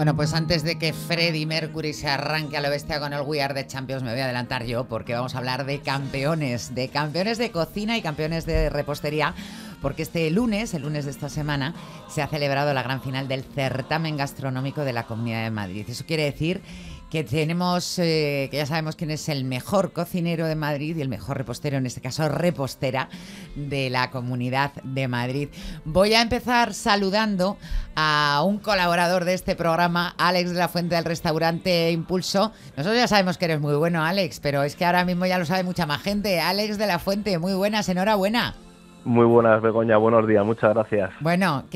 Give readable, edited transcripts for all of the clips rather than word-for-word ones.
Bueno, pues antes de que Freddie Mercury se arranque a lo bestia con el We Are the Champions, me voy a adelantar yo porque vamos a hablar de campeones de cocina y campeones de repostería, porque este lunes, el lunes de esta semana, se ha celebrado la gran final del certamen gastronómico de la Comunidad de Madrid. Eso quiere decir que tenemos, que ya sabemos quién es el mejor cocinero de Madrid y el mejor repostero, en este caso repostera, de la Comunidad de Madrid. Voy a empezar saludando a un colaborador de este programa, Alex de la Fuente, del restaurante Impulso. Nosotros ya sabemos que eres muy bueno, Alex, pero es que ahora mismo ya lo sabe mucha más gente. Alex de la Fuente, muy buenas, enhorabuena. Muy buenas, Begoña, buenos días, muchas gracias. Bueno,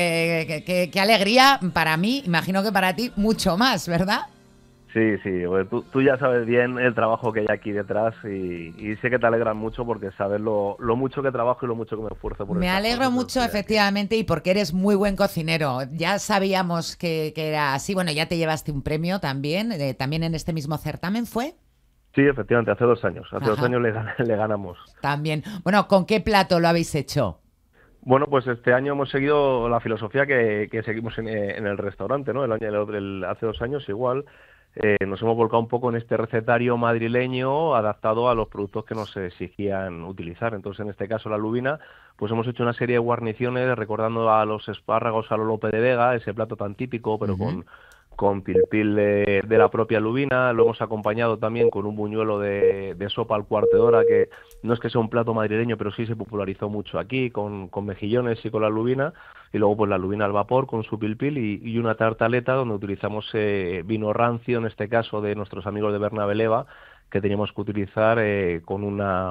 qué alegría para mí, imagino que para ti mucho más, ¿verdad? Sí, bueno, tú ya sabes bien el trabajo que hay aquí detrás y sé que te alegran mucho porque sabes lo mucho que trabajo y lo mucho que me esfuerzo por Me alegro mucho, efectivamente, y porque eres muy buen cocinero. Ya sabíamos que era así. Bueno, ya te llevaste un premio también, también en este mismo certamen, ¿fue? Sí, efectivamente, hace 2 años. Hace Ajá. 2 años le ganamos. También. Bueno, ¿con qué plato lo habéis hecho? Bueno, pues este año hemos seguido la filosofía que seguimos en el restaurante, ¿no? Hace 2 años igual. Nos hemos volcado un poco en este recetario madrileño adaptado a los productos que nos exigían utilizar. Entonces, en este caso, la lubina, pues hemos hecho una serie de guarniciones recordando a los espárragos a lo Lope de Vega, ese plato tan típico, pero con pilpil de la propia lubina. Lo hemos acompañado también con un buñuelo de sopa al cuarto de hora, que no es que sea un plato madrileño, pero sí se popularizó mucho aquí, con mejillones y con la lubina. Y luego pues la lubina al vapor con su pilpil y una tartaleta donde utilizamos vino rancio, en este caso de nuestros amigos de Bernabé-Leva, que teníamos que utilizar con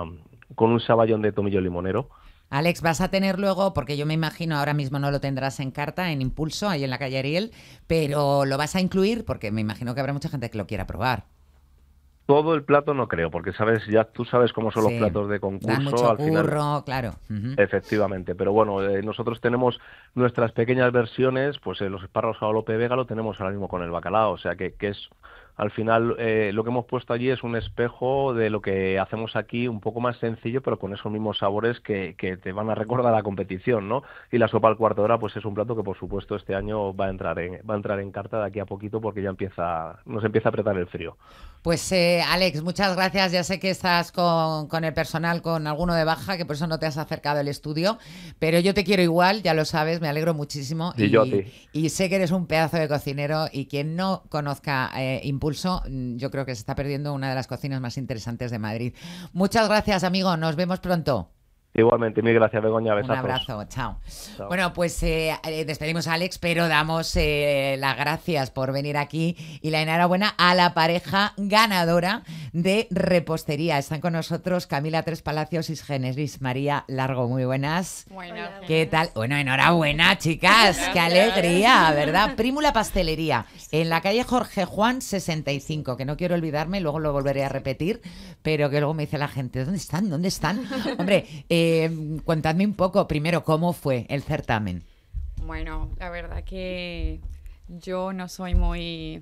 un saballón de tomillo limonero. Alex, vas a tener luego, porque yo me imagino ahora mismo no lo tendrás en carta, en Impulso, ahí en la calle Ariel, pero lo vas a incluir porque me imagino que habrá mucha gente que lo quiera probar. Todo el plato no creo, porque tú sabes cómo son los platos de concurso. Dan mucho al final, curro, claro. Efectivamente, pero bueno, nosotros tenemos nuestras pequeñas versiones, pues los espárragos a Lope de Vega lo tenemos ahora mismo con el bacalao, o sea que es, al final, lo que hemos puesto allí es un espejo de lo que hacemos aquí, un poco más sencillo, pero con esos mismos sabores que te van a recordar a la competición, ¿no? Y la sopa al cuarto de hora, pues es un plato que, por supuesto, este año va a entrar en carta de aquí a poquito porque ya nos empieza a apretar el frío. Pues Alex, muchas gracias. Ya sé que estás con el personal, con alguno de baja, que por eso no te has acercado al estudio, pero yo te quiero igual, ya lo sabes, me alegro muchísimo. Y yo a ti. Y sé que eres un pedazo de cocinero, y quien no conozca Impulso, yo creo que se está perdiendo una de las cocinas más interesantes de Madrid. Muchas gracias, amigo. Nos vemos pronto. Igualmente, mil gracias, Begoña. Besazos. Un abrazo, chao. Chao. Bueno, pues despedimos a Alex, pero damos las gracias por venir aquí y la enhorabuena a la pareja ganadora de repostería. Están con nosotros Camila Tres Palacios y Génesis María Largo. Muy buenas. Buenas. ¿Qué tal? Bueno, enhorabuena, chicas. Qué alegría, ¿verdad? Prímula Pastelería, en la calle Jorge Juan 65, que no quiero olvidarme, luego lo volveré a repetir, pero que luego me dice la gente, ¿dónde están? ¿Dónde están? Hombre, contadme un poco, primero, ¿cómo fue el certamen? Bueno, la verdad que yo no soy muy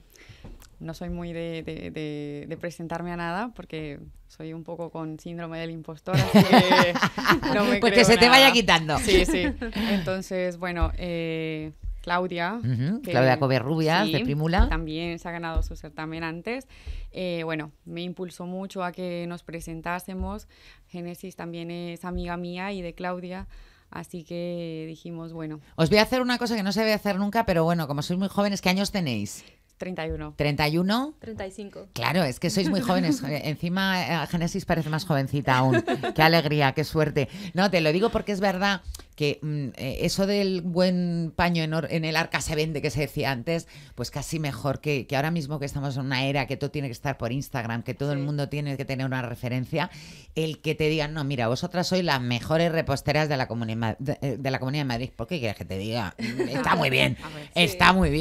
de presentarme a nada, porque soy un poco con síndrome del impostor, así que no me pues creo que se te nada. vaya quitando. Sí. Entonces, bueno, Claudia. Claudia Covarrubias, de Prímula. También se ha ganado su certamen antes. Bueno, me impulsó mucho a que nos presentásemos. Génesis también es amiga mía y de Claudia. Así que dijimos, bueno. Os voy a hacer una cosa que no se debe hacer nunca, pero bueno, como sois muy jóvenes, ¿qué años tenéis? 31. ¿31? 35. Claro, es que sois muy jóvenes. Encima, Génesis parece más jovencita aún. Qué alegría, qué suerte. No, te lo digo porque es verdad que eso del buen paño en el arca se vende, que se decía antes, pues casi mejor que ahora mismo, que estamos en una era que todo tiene que estar por Instagram, que todo el mundo tiene que tener una referencia, el que te digan, no, mira, vosotras sois las mejores reposteras de la Comunidad de Madrid. ¿Por qué quieres que te diga? Está muy bien, está muy bien.